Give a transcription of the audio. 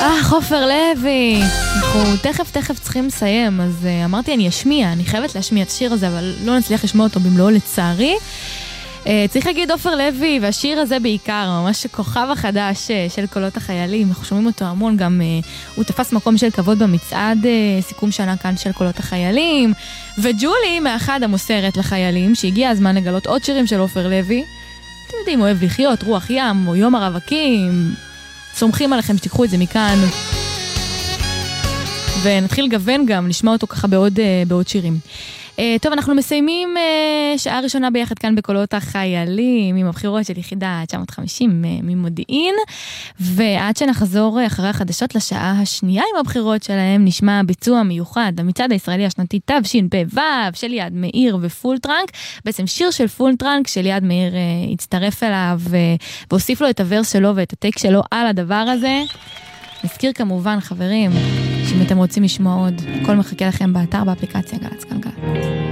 עופר לוי, אנחנו תכף צריכים לסיים, אז אמרתי אני חייבת להשמיע את השיר הזה, אבל לא נצליח לשמוע אותו במלואו לצערי. צריך להגיד עופר לוי, והשיר הזה בעיקר, ממש כוכב החדש של קולות החיילים, אנחנו שומעים אותו המון, גם הוא תפס מקום של כבוד במצעד סיכום שנה כאן של קולות החיילים, וג'ולי מאחד המוסרת לחיילים, שהגיע הזמן לגלות עוד שירים של עופר לוי, אתם יודעים, אוהב לחיות, רוח ים, או יום הרווקים, סומכים עליכם שתיקחו את זה מכאן, ונתחיל לגוון גם, נשמע אותו ככה בעוד שירים. טוב, אנחנו מסיימים שעה ראשונה ביחד כאן בקולות החיילים, עם הבחירות של יחידה 950 ממודיעין, ועד שנחזור אחרי החדשות לשעה השנייה עם הבחירות שלהם, נשמע ביצוע מיוחד למצעד הישראלי השנתי תשפ"ו של ליעד מאיר ופולטרנק, בעצם שיר של פולטרנק שליעד מאיר הצטרף אליו והוסיף לו את הוורס שלו ואת הטייק שלו על הדבר הזה. נזכיר כמובן חברים, שאם אתם רוצים לשמוע עוד, הכל מחכה לכם באתר, באפליקציה גל"צ גלגל.